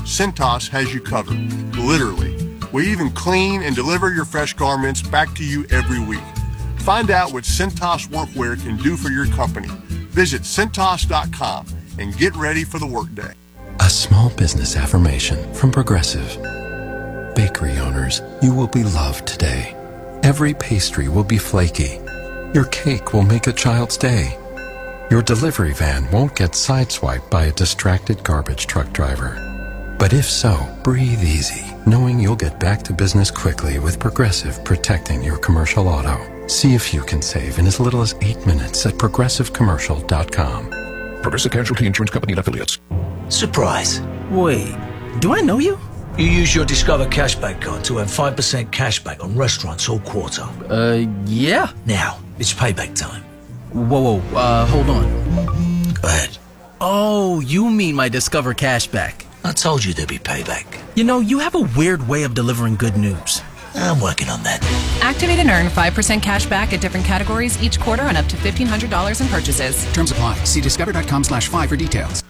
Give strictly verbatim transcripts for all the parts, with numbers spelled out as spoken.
Cintas has you covered, literally. We even clean and deliver your fresh garments back to you every week. Find out what Cintas Workwear can do for your company. Visit Cintas dot com and get ready for the workday. A small business affirmation from Progressive. Bakery owners, you will be loved today. Every pastry will be flaky. Your cake will make a child's day. Your delivery van won't get sideswiped by a distracted garbage truck driver. But if so, breathe easy, knowing you'll get back to business quickly with Progressive protecting your commercial auto. See if you can save in as little as eight minutes at progressive commercial dot com. Progressive Casualty Insurance Company and Affiliates. Surprise. Wait, do I know you? You use your Discover Cashback card to earn five percent cashback on restaurants all quarter. Uh, yeah. Now, it's payback time. Whoa, whoa, uh, hold on. Go ahead. Oh, you mean my Discover Cashback. I told you there'd be payback. You know, you have a weird way of delivering good news. I'm working on that. Activate and earn five percent cash back at different categories each quarter on up to fifteen hundred dollars in purchases. Terms apply. See discover dot com slash five for details.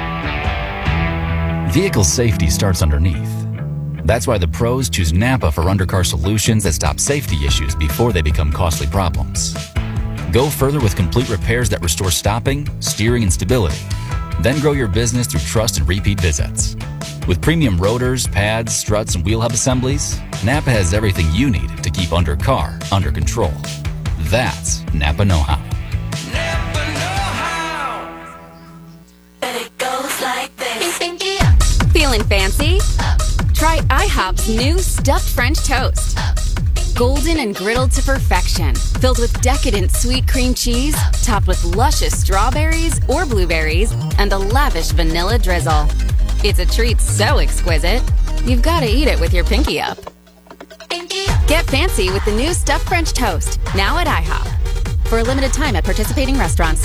Vehicle safety starts underneath. That's why the pros choose Napa for undercar solutions that stop safety issues before they become costly problems. Go further with complete repairs that restore stopping, steering, and stability. Then grow your business through trust and repeat visits. With premium rotors, pads, struts, and wheel hub assemblies, Napa has everything you need to keep undercar under control. That's Napa know-how. Napa know-how. And it goes like this. Feeling fancy? Try IHOP's new stuffed French toast. Golden and griddled to perfection, filled with decadent sweet cream cheese, topped with luscious strawberries or blueberries, and a lavish vanilla drizzle. It's a treat so exquisite, you've got to eat it with your pinky up. Get fancy with the new stuffed French toast, now at IHOP. For a limited time at participating restaurants.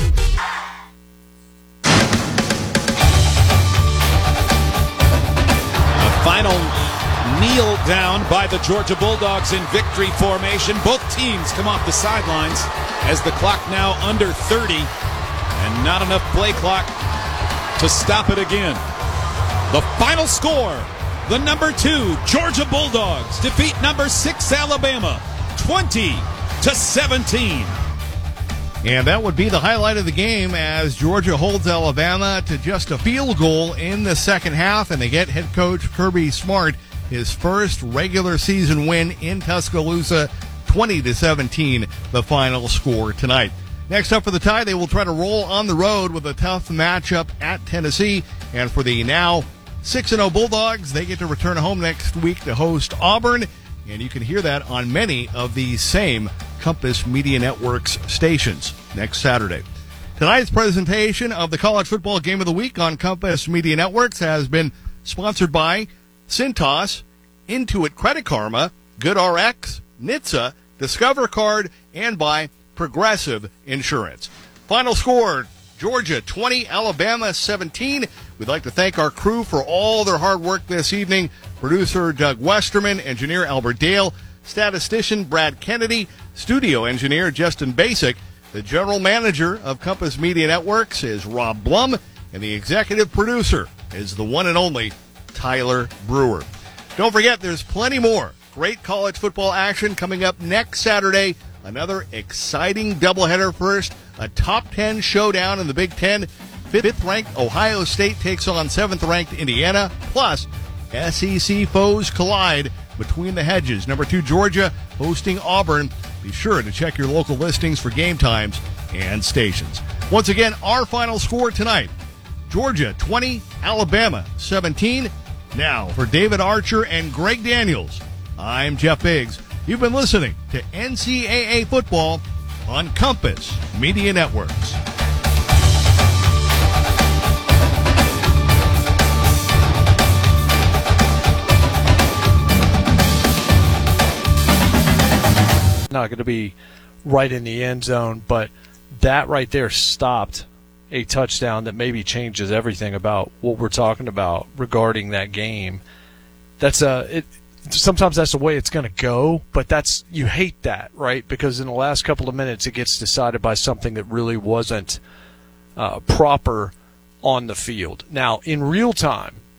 A final kneel down by the Georgia Bulldogs in victory formation. Both teams come off the sidelines as the clock now under thirty and not enough play clock to stop it again. The final score, the number two Georgia Bulldogs defeat number six Alabama twenty to seventeen. And that would be the highlight of the game as Georgia holds Alabama to just a field goal in the second half, and they get head coach Kirby Smart his first regular season win in Tuscaloosa, twenty to seventeen, the final score tonight. Next up for the Tide, they will try to roll on the road with a tough matchup at Tennessee. And for the now six and oh Bulldogs, they get to return home next week to host Auburn. And you can hear that on many of the same Compass Media Network's stations next Saturday. Tonight's presentation of the College Football Game of the Week on Compass Media Networks has been sponsored by Cintas, Intuit Credit Karma, GoodRx, N H T S A, Discover Card, and by Progressive Insurance. Final score, Georgia twenty, Alabama seventeen. We'd like to thank our crew for all their hard work this evening. Producer Doug Westerman, engineer Albert Dale, statistician Brad Kennedy, studio engineer Justin Basic. The general manager of Compass Media Networks is Rob Blum, and the executive producer is the one and only Tyler Brewer. Don't forget, there's plenty more great college football action coming up next Saturday. Another exciting doubleheader first, a top ten showdown in the Big Ten. Fifth-ranked Ohio State takes on seventh-ranked Indiana, plus S E C foes collide between the hedges. Number two, Georgia hosting Auburn. Be sure to check your local listings for game times and stations. Once again, our final score tonight, Georgia twenty, Alabama seventeen. Now, for David Archer and Greg Daniels, I'm Jeff Biggs. You've been listening to N C double A Football on Compass Media Networks. Not going to be right in the end zone, but that right there stopped a touchdown that maybe changes everything about what we're talking about regarding that game. That's a it. Sometimes that's the way it's going to go, but that's you hate that, right? Because in the last couple of minutes, it gets decided by something that really wasn't uh, proper on the field. Now, in real time,